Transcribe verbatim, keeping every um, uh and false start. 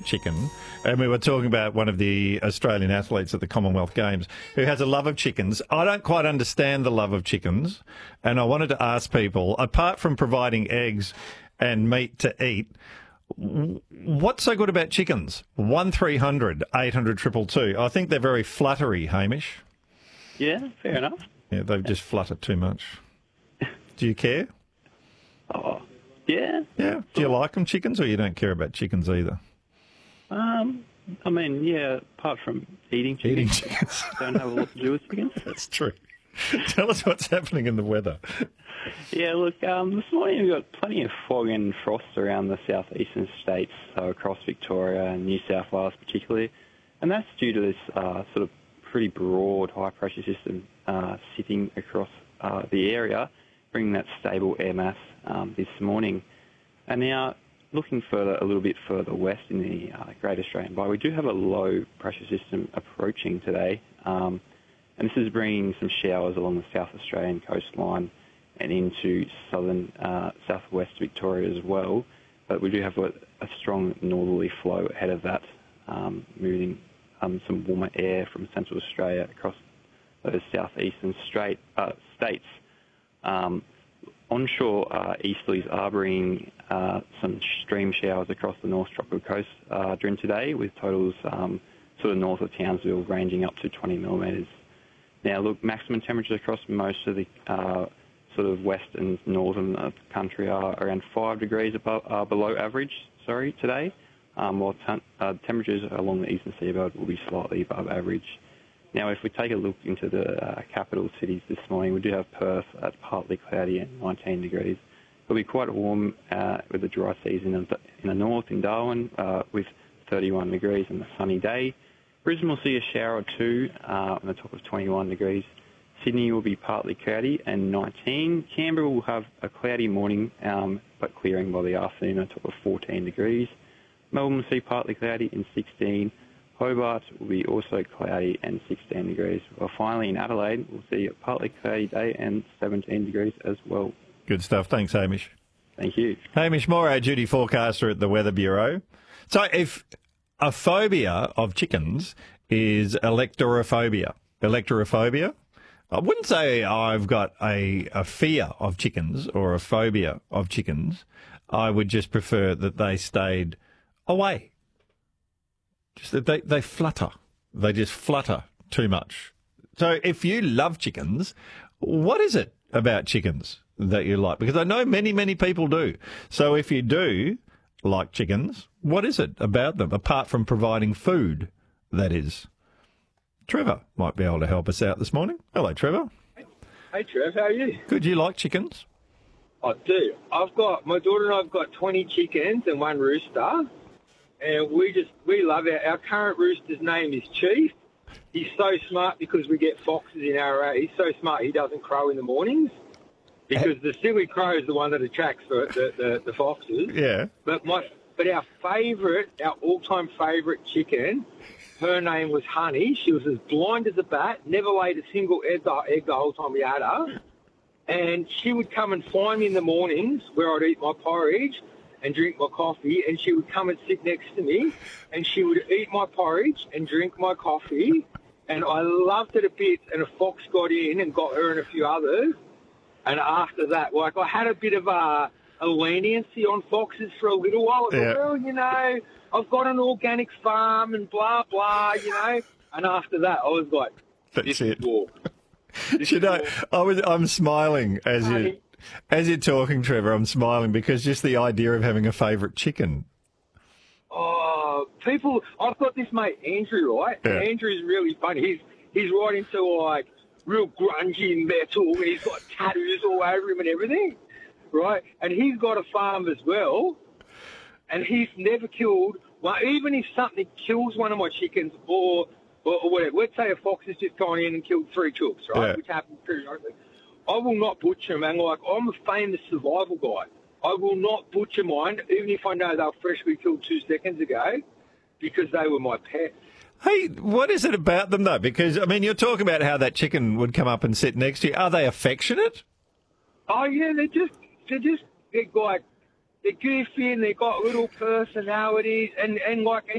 chicken, and we were talking about one of the Australian athletes at the Commonwealth Games who has a love of chickens. I don't quite understand the love of chickens, and I wanted to ask people, apart from providing eggs and meat to eat, what's so good about chickens? one three hundred eight hundred two two two. I think they're very fluttery, Hamish. Yeah, fair enough. Yeah, they've just fluttered too much. Do you care? Oh, yeah. Yeah. Do you like them, chickens, or you don't care about chickens either? Um, I mean, yeah, apart from eating chickens. Eating chickens. Don't have a lot to do with chickens. That's true. Tell us what's happening in the weather. Yeah, look, um, this morning we've got plenty of fog and frost around the southeastern states, so across Victoria and New South Wales particularly, and that's due to this uh, sort of pretty broad high-pressure system uh, sitting across uh, the area, bringing that stable air mass um, this morning. And now, looking further, a little bit further west in the uh, Great Australian Bight, we do have a low-pressure system approaching today, um, and this is bringing some showers along the South Australian coastline and into southern uh, southwest Victoria as well. But we do have a, a strong northerly flow ahead of that, um, moving um, some warmer air from Central Australia across those southeastern straight, uh, states. Um, onshore uh, easterlies are bringing uh, some stream showers across the North Tropical Coast uh, during today, with totals um, sort of north of Townsville ranging up to twenty millimetres. Now, look, maximum temperatures across most of the uh, sort of west and northern of the country are around five degrees above, uh, below average, sorry, today, um, while t- uh, temperatures along the eastern seaboard will be slightly above average. Now, if we take a look into the uh, capital cities this morning, we do have Perth at partly cloudy and nineteen degrees. It'll be quite warm uh, with a dry season in the, in the north, in Darwin, uh, with thirty-one degrees and a sunny day. Brisbane will see a shower or two uh, on the top of twenty-one degrees. Sydney will be partly cloudy and nineteen. Canberra will have a cloudy morning, um, but clearing by the afternoon on top of fourteen degrees. Melbourne will see partly cloudy and sixteen. Hobart will be also cloudy and sixteen degrees. Well, finally in Adelaide, we'll see a partly cloudy day and seventeen degrees as well. Good stuff. Thanks, Hamish. Thank you. Hamish Moore, our duty forecaster at the Weather Bureau. So if a phobia of chickens is electorophobia, electorophobia, I wouldn't say I've got a, a fear of chickens or a phobia of chickens. I would just prefer that they stayed away. Just that they, they flutter. They just flutter too much. So if you love chickens, what is it about chickens that you like? Because I know many, many people do. So if you do like chickens, what is it about them, apart from providing food, that is? Trevor might be able to help us out this morning. Hello, Trevor. Hey, Trev, how are you? Good. You like chickens? I do. I've got, my daughter and I have got twenty chickens and one rooster, and we just, we love it. Our current rooster's name is Chief. He's so smart because we get foxes in our area. He's so smart he doesn't crow in the mornings because the silly crow is the one that attracts the, the, the, the foxes. Yeah. But my, but our favourite, our all-time favourite chicken, her name was Honey. She was as blind as a bat, never laid a single egg the, egg the whole time we had her. And she would come and find me in the mornings where I'd eat my porridge and drink my coffee, and she would come and sit next to me, and she would eat my porridge and drink my coffee, and I loved it a bit, and a fox got in and got her and a few others, and after that, like, I had a bit of a, a leniency on foxes for a little while. I Yeah. thought, well, you know, I've got an organic farm and blah, blah, you know, and after that, I was like, That's this it. is war. This You is know, war. I was, I'm smiling as you Honey. as you're talking, Trevor. I'm smiling because just the idea of having a favourite chicken. Oh, people! I've got this mate Andrew, right? Yeah. Andrew's really funny. He's he's right into like real grungy metal, and he's got tattoos all over him and everything, right? And he's got a farm as well, and he's never killed. Well, even if something kills one of my chickens, or or, or whatever. Let's say a fox has just gone in and killed three chooks, right? Yeah. Which happens periodically. I will not butcher them, and like I'm a famous survival guy. I will not butcher mine, even if I know they were freshly killed two seconds ago, because they were my pets. Hey, what is it about them, though? Because, I mean, you're talking about how that chicken would come up and sit next to you. Are they affectionate? Oh, yeah, they're just, they're just, they're like, they're goofy and they've got little personalities, and, and like,